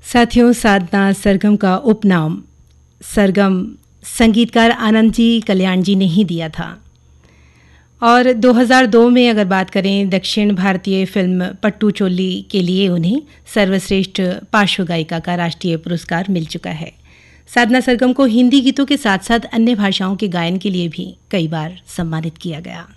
साथियों, साधना सरगम का उपनाम सरगम संगीतकार आनंद जी कल्याण जी ने ही दिया था और 2002 में अगर बात करें दक्षिण भारतीय फिल्म पट्टू चोली के लिए उन्हें सर्वश्रेष्ठ पार्श्व गायिका का राष्ट्रीय पुरस्कार मिल चुका है। साधना सरगम को हिंदी गीतों के साथ साथ अन्य भाषाओं के गायन के लिए भी कई बार सम्मानित किया गया।